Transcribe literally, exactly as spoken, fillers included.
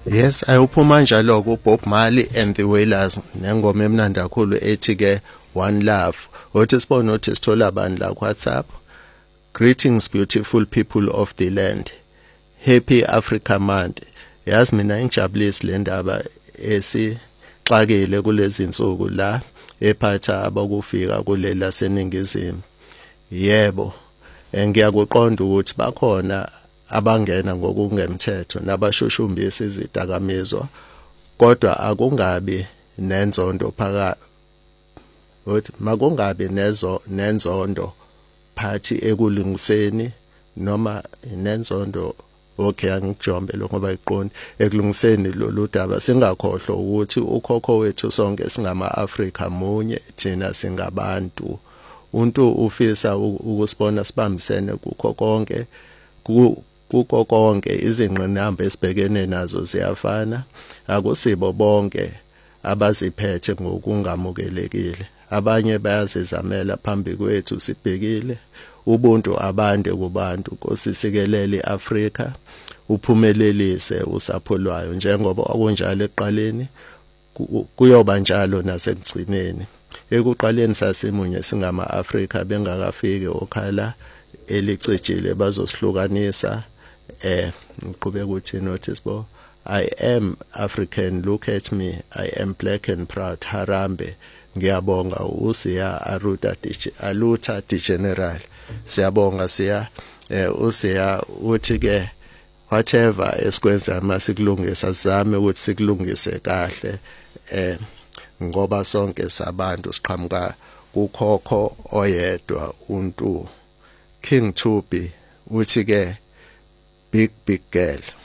Yes, ayuphuma njalo kuBob Marley and the Wailers nengoma emnandi kakhulu ethi ke One Love. Othi sibone ukuthi sithola bani la ku WhatsApp. Greetings beautiful people of the land. Happy Africa Month. Yazi mina ngijabulisi le ndaba esixakile kulezi insuku la ephatha abakufika kulela seningizimu. Yebo, ngiyakuqonda ukuthi bakhona abangena ngokungemthetho nabashushumbisa izidakamizwa, kodwa akungabi nenzondo phakathi uthi makungabi nezo nenzondo phathi ekulungiseni noma nenzondo. Okay, angijombe lokho ngoba iqondi ekulungiseni lolu daba. Singakhohlwa ukuthi ukhokho wethu sonke singama-Afrika munye, thina singabantu. Untu ufisa ukusibona sibambisene kukho konke, kukho konke izingqinamba esibhekene nazo ziyafana. Akusibo bonke abaziphethe ngokungamukelekile. Abanye bayazizamela phambi kwethu sibhekile. Ubuntu abande kubantu, kosisekelele iAfrika, uphumelelise usapho lwayo njengoba akunjalo ekuqaleni kuyoba njalo nasekugcineni. Ekuqaleni sasimunye singama-Afrika bengakafiki okhala elicijile bazosihlukanisa. eh uqhubeka ukuthi notice bo I am African, look at me, I am black and proud. Harambe. Ngiyabonga usiya aruta aluta general. Siyabonga siya eh usiya uthi ke whatever esikwenza masikulungisa sizame ukuthi sikulungise kahle eh ngoba sonke sabantu siqhamuka kukhokho oyedwa untu. King Tubi uthi ke big big girl.